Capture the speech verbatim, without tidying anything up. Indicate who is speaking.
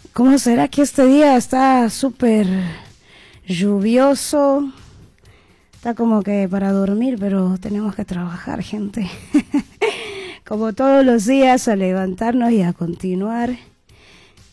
Speaker 1: ¿Cómo será que este día está súper lluvioso? Está como que para dormir, pero tenemos que trabajar, gente. Como todos los días, a levantarnos y a continuar.